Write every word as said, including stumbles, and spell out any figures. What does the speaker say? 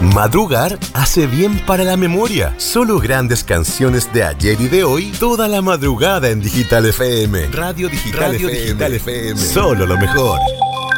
Madrugar hace bien para la memoria. Solo grandes canciones de ayer y de hoy, toda la madrugada en Digital F M. Radio Digital, Radio F M. Digital F M. Solo lo mejor.